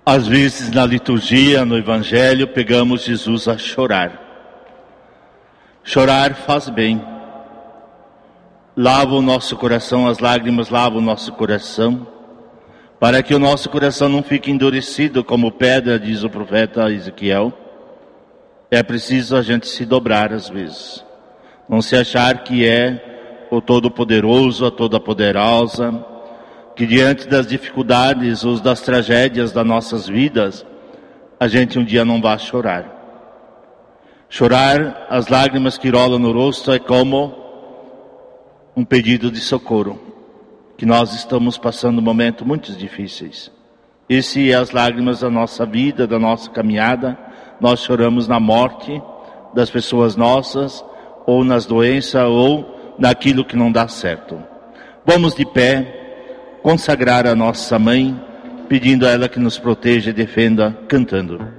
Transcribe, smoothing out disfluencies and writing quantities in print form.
Às vezes na liturgia, no Evangelho, pegamos Jesus a chorar. Chorar faz bem. Lava o nosso coração, as lágrimas lavam o nosso coração, para que o nosso coração não fique endurecido como pedra, diz o profeta Ezequiel. É preciso a gente se dobrar às vezes. Não se achar que é o Todo-Poderoso, a Toda-Poderosa, que diante das dificuldades ou das tragédias das nossas vidas, a gente um dia não vai chorar. Chorar, as lágrimas que rolam no rosto é como um pedido de socorro, que nós estamos passando momentos muito difíceis. Esse é as lágrimas da nossa vida, da nossa caminhada. Nós choramos na morte das pessoas nossas, ou nas doenças, ou naquilo que não dá certo. Vamos de pé, consagrar a nossa mãe, pedindo a ela que nos proteja e defenda, cantando.